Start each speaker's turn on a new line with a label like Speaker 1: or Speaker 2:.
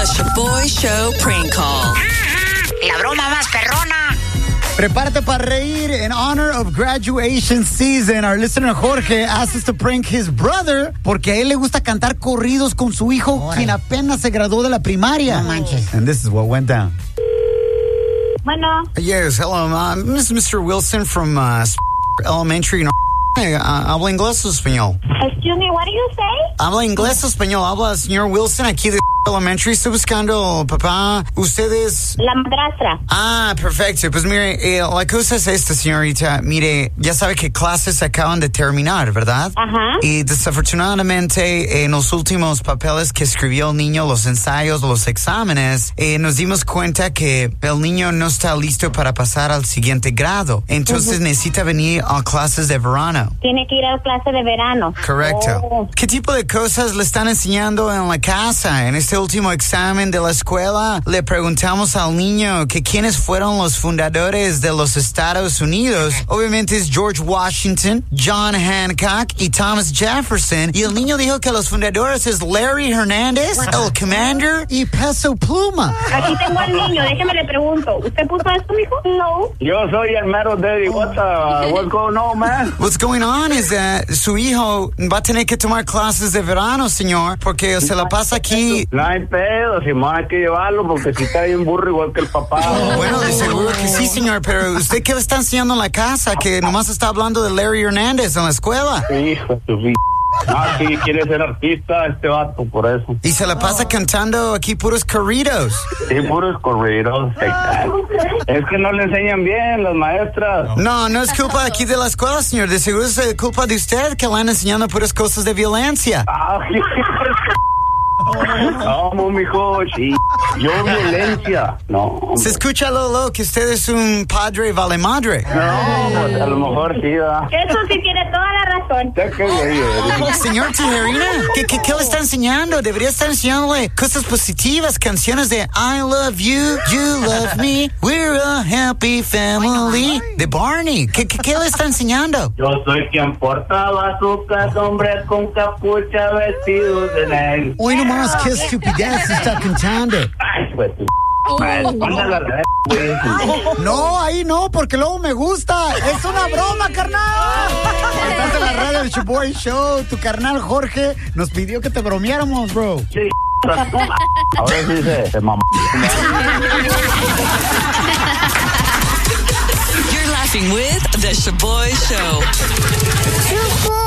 Speaker 1: The Shaboy Show prank call.
Speaker 2: La broma más perrona.
Speaker 3: Prepárate para reír. In honor of graduation season, our listener Jorge asked us to prank his brother porque a él le gusta cantar corridos con su hijo, quien apenas se graduó de la primaria.
Speaker 2: No manches.
Speaker 3: And this is what went down.
Speaker 4: Bueno.
Speaker 3: Yes, hello. This is Mr. Wilson from Elementary. ¿Habla inglés o español?
Speaker 4: Excuse me, what do you say?
Speaker 3: ¿Habla inglés o español? Habla señor Wilson aquí de Elementary. Estoy buscando, papá. Ustedes...
Speaker 4: La madrastra.
Speaker 3: Ah, perfecto. Pues mire, la cosa es esta, señorita. Mire, ya sabe que clases acaban de terminar, ¿verdad?
Speaker 4: Ajá.
Speaker 3: Y desafortunadamente, en los últimos papeles que escribió el niño, los ensayos, los exámenes, nos dimos cuenta que el niño no está listo para pasar al siguiente grado. Entonces necesita venir a clases de verano.
Speaker 4: Tiene que ir a clase de verano.
Speaker 3: Correcto.
Speaker 4: Oh.
Speaker 3: ¿Qué tipo de cosas le están enseñando en la casa? En este último examen de la escuela, le preguntamos al niño que quiénes fueron los fundadores de los Estados Unidos. Obviamente es George Washington, John Hancock y Thomas Jefferson. Y el niño dijo que los fundadores es Larry Hernández, el Commander y Peso Pluma.
Speaker 4: Aquí tengo al niño, déjeme le pregunto. ¿Usted puso esto, mijo? No.
Speaker 5: Yo soy el mero daddy. What's going on, man?
Speaker 3: What's going on is that su hijo va a tener que tomar clases de verano, señor, porque se la pasa aquí.
Speaker 5: No hay pedo, Simón, hay que llevarlo porque si está bien burro igual que el papá.
Speaker 3: Bueno, de seguro que sí, señor, pero ¿usted qué le está enseñando en la casa? Que nomás está hablando de Larry Hernández en la escuela.
Speaker 5: Hijo de su Ah, sí, quiere ser artista este vato, por eso.
Speaker 3: Y se la pasa cantando aquí puros corridos.
Speaker 5: Sí, puros corridos. Es que no le enseñan bien las maestras.
Speaker 3: No, no es culpa aquí de la escuela, señor. De seguro es culpa de usted que le han enseñando puras cosas de violencia.
Speaker 5: No, mijo, sí. Yo violencia. No.
Speaker 3: Se escucha, Lolo, que usted es un padre vale madre.
Speaker 5: No, pues a lo mejor sí, ¿verdad?
Speaker 4: Eso sí tiene toda la razón.
Speaker 3: Señor Tijerina, ¿qué le está enseñando? Debería estar enseñándole cosas positivas, canciones de I love you, you love me, we're a happy family, de Barney. ¿Qué le está enseñando?
Speaker 5: Yo soy quien portaba su casa, hombres con capucha vestidos de negro.
Speaker 3: Hoy nomás, qué estupidez está cantando.
Speaker 5: Ay, pues
Speaker 3: No, ahí no, porque luego me gusta. Es una broma, carnal. Estás en la radio del Shaboy Show. Tu carnal Jorge nos pidió que te bromeáramos, bro.
Speaker 5: Sí, ahora sí se mamó.
Speaker 1: You're laughing with The Shaboy Show.